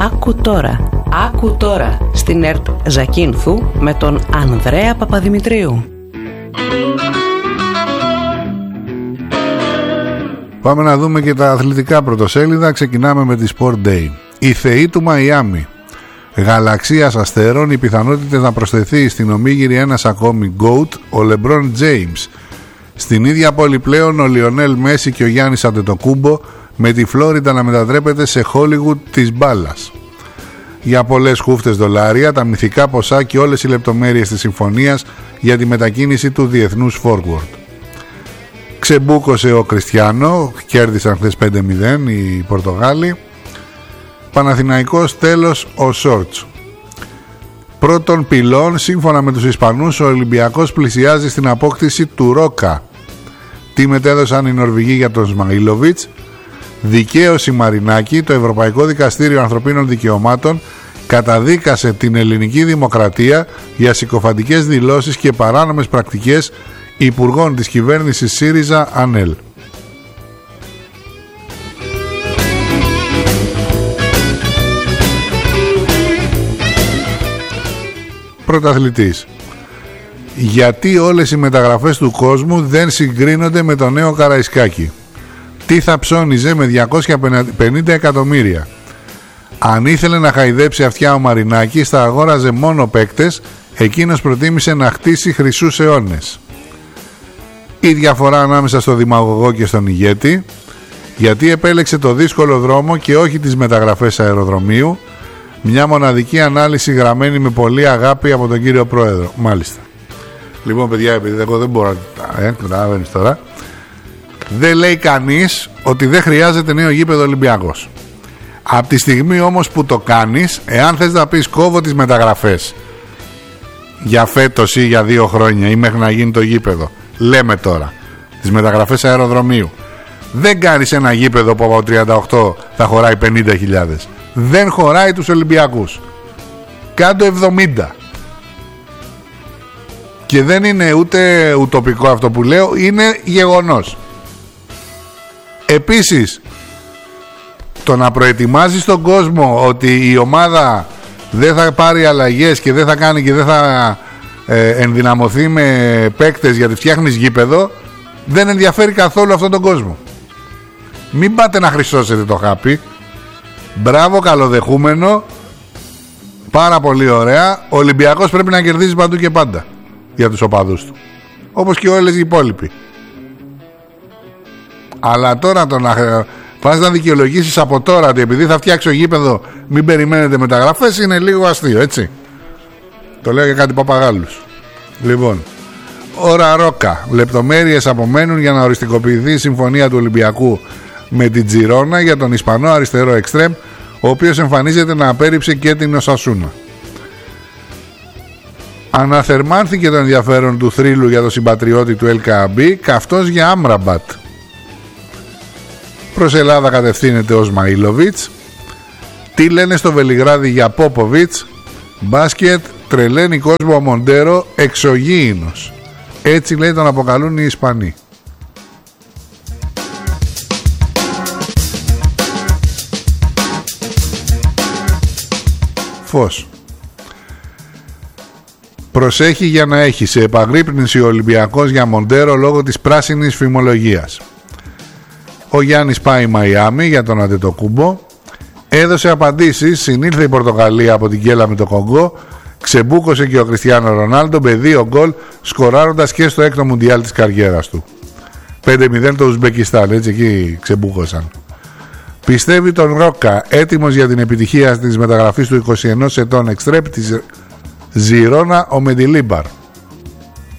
Άκου τώρα στην ΕΡΤ Ζακίνθου με τον Ανδρέα Παπαδημητρίου. Πάμε να δούμε και τα αθλητικά πρωτοσέλιδα. Ξεκινάμε με τη Sport Day. Η θεή του Μαϊάμι. Γαλαξίας αστέρων, οι πιθανότητες να προσθεθεί στην ομίγυρη ένας ακόμη GOAT, ο Λεμπρόν Τζέιμς. Στην ίδια πόλη πλέον ο Λιονέλ Μέση και ο Γιάννης Αντετοκούμπο, με τη Φλόριντα να μετατρέπεται σε Hollywood της μπάλας. Για πολλές χούφτες δολάρια, τα μυθικά ποσά και όλες οι λεπτομέρειες της συμφωνίας για τη μετακίνηση του διεθνούς forward. Ξεμπούκωσε ο Κριστιάνο, κέρδισαν χθες 5-0 οι Πορτογάλοι. Παναθηναϊκός τέλος ο Σόρτς. Πρώτων πυλών, σύμφωνα με τους Ισπανούς, ο Ολυμπιακός πλησιάζει στην απόκτηση του Ρόκα. Τι μετέδωσαν οι Νορβηγοί για τον Σμαϊλοβιτς. Δικαίωση Μαρινάκη. Το Ευρωπαϊκό Δικαστήριο Ανθρωπίνων Δικαιωμάτων καταδίκασε την ελληνική δημοκρατία για συκοφαντικές δηλώσεις και παράνομες πρακτικές υπουργών της κυβέρνησης ΣΥΡΙΖΑ ΑΝΕΛ. Πρωταθλητής. Γιατί όλες οι μεταγραφές του κόσμου δεν συγκρίνονται με το νέο Καραϊσκάκη? Τι θα ψώνιζε με 250 εκατομμύρια? Αν ήθελε να χαϊδέψει αυτιά ο Μαρινάκης, θα αγόραζε μόνο παίκτες. Εκείνος προτίμησε να χτίσει χρυσούς αιώνες. Η διαφορά ανάμεσα στο δημαγωγό και στον ηγέτη. Γιατί επέλεξε το δύσκολο δρόμο και όχι τις μεταγραφές αεροδρομίου. Μια μοναδική ανάλυση γραμμένη με πολύ αγάπη από τον κύριο Πρόεδρο. Μάλιστα. Λοιπόν, παιδιά, επειδή εγώ δεν μπορώ να καταλαβαίνεις τώρα, δεν λέει κανείς ότι δεν χρειάζεται νέο γήπεδο Ολυμπιακός. Από τη στιγμή όμως που το κάνεις, εάν θες να πεις κόβω τις μεταγραφές για φέτος ή για 2 χρόνια ή μέχρι να γίνει το γήπεδο, λέμε τώρα τις μεταγραφές αεροδρομίου, δεν κάνεις ένα γήπεδο που από 38 θα χωράει 50.000. Δεν χωράει τους Ολυμπιακούς. Κάντο 70. Και δεν είναι ούτε ουτοπικό αυτό που λέω, είναι γεγονός. Επίσης, το να προετοιμάζεις τον κόσμο ότι η ομάδα δεν θα πάρει αλλαγές και δεν θα κάνει και δεν θα ενδυναμωθεί με παίκτες γιατί φτιάχνεις γήπεδο, δεν ενδιαφέρει καθόλου αυτόν τον κόσμο. Μην πάτε να χρυσώσετε το χάπι. Μπράβο, καλοδεχούμενο. Πάρα πολύ ωραία. Ο Ολυμπιακός πρέπει να κερδίζει παντού και πάντα για τους οπαδούς του, όπως και όλες οι υπόλοιποι. Αλλά τώρα το να πας να δικαιολογήσεις από τώρα ότι επειδή θα φτιάξω γήπεδο μην περιμένετε μεταγραφές, είναι λίγο αστείο, έτσι. Το λέω για κάτι παπαγάλους. Λοιπόν, ώρα Ρόκα. Λεπτομέρειες απομένουν για να οριστικοποιηθεί η συμφωνία του Ολυμπιακού με την Τζιρόνα για τον Ισπανό αριστερό εξτρέμ, ο οποίος εμφανίζεται να απέρριψε και την Οσασούνα. Αναθερμάνθηκε το ενδιαφέρον του θρύλου για το συμπατριώτη του ΕΛΚΑΑΜΠΗ, καυτός για Άμραμπατ. Προς Ελλάδα κατευθύνεται ο Σμαϊλοβιτς. Τι λένε στο Βελιγράδι για Πόποβιτς? Μπάσκετ, τρελαίνει κόσμο ο Μοντέρο, εξωγήινος. Έτσι λέει τον αποκαλούν οι Ισπανοί. Φως. Προσέχει για να έχει σε επαγρύπνηση ο Ολυμπιακός για Μοντέρο λόγω της πράσινης φημολογίας. Ο Γιάννης πάει Μαϊάμι για τον Αντετοκούμπο. Έδωσε απαντήσεις, συνήλθε η Πορτογαλία από την κέλα με το Κονγκό. Ξεμπούκωσε και ο Κριστιάνο Ρονάλντο με 2 γκολ, σκοράροντας και στο 6ο Μουντιάλ της καριέρας του. 5-0 το Ουσμπεκιστάν, έτσι εκεί ξεμπούκωσαν. Πιστεύει τον Ρόκα, έτοιμος για την επιτυχία της μεταγραφής του 21 ετών εξτρέπ της Ζιρόνα ο Μεντιλίμπαρ.